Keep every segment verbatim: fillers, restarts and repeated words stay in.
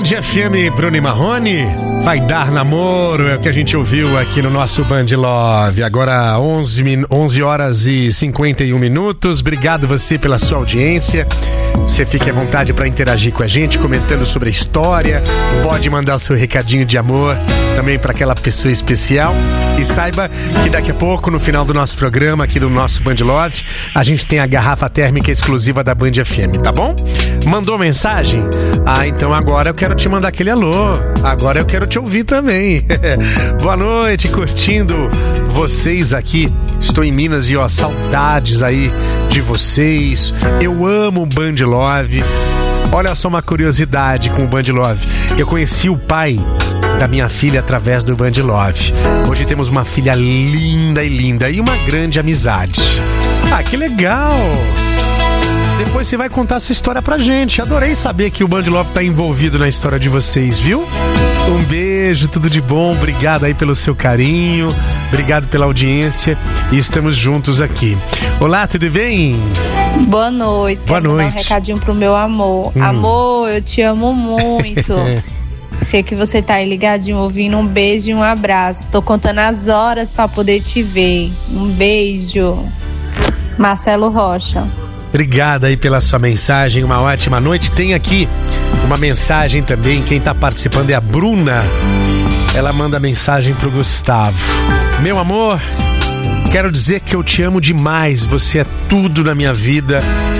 Band F M, Bruno e Marrone, vai dar namoro, é o que a gente ouviu aqui no nosso Band Love. Agora onze horas e cinquenta e um minutos. Obrigado você pela sua audiência. Você fique à vontade para interagir com a gente, comentando sobre a história. Pode mandar o seu recadinho de amor também para aquela pessoa especial. E saiba que daqui a pouco, no final do nosso programa, aqui do nosso Band Love, a gente tem a garrafa térmica exclusiva da Band F M, tá bom? Mandou mensagem? Ah, então agora eu quero te mandar aquele alô. Agora eu quero te ouvir também. Boa noite, curtindo vocês aqui. Estou em Minas e ó, saudades aí de vocês. Eu amo o Band Love. Olha só uma curiosidade com o Band Love. Eu conheci o pai da minha filha através do Band Love. Hoje temos uma filha linda e linda e uma grande amizade. Ah, que legal! Depois você vai contar essa história pra gente. Adorei saber que o Band Love tá envolvido na história de vocês, viu? Um beijo, tudo de bom. Obrigado aí pelo seu carinho. Obrigado pela audiência. E estamos juntos aqui. Olá, tudo bem? Boa noite. Boa Quero noite. mandar um recadinho pro meu amor. Hum. Amor, eu te amo muito. Sei que você tá aí ligadinho, ouvindo. Um beijo e um abraço. Tô contando as horas pra poder te ver. Um beijo. Marcelo Rocha. Obrigado aí pela sua mensagem, uma ótima noite. Tem aqui uma mensagem também, quem tá participando é a Bruna. Ela manda mensagem pro Gustavo. Meu amor, quero dizer que eu te amo demais, você é tudo na minha vida.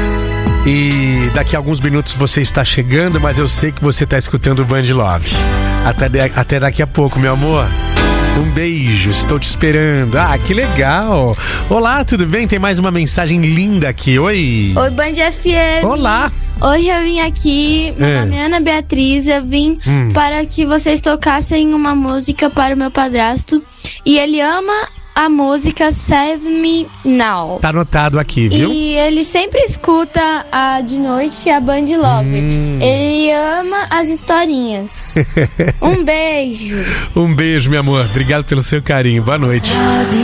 E daqui a alguns minutos você está chegando, mas eu sei que você tá escutando o Band Love. Até, de, até daqui a pouco, meu amor. Um beijo, estou te esperando. Ah, que legal. Olá, tudo bem? Tem mais uma mensagem linda aqui. Oi. Oi, Band F M. Olá. Hoje eu vim aqui, meu é. nome é Ana Beatriz. Eu vim hum. para que vocês tocassem uma música para o meu padrasto. E ele ama a música Save Me Now. Tá anotado aqui, viu? E ele sempre escuta a, de noite a Band Love. Hum. Ele ama as historinhas. Um beijo. Um beijo, meu amor. Obrigado pelo seu carinho. Boa noite.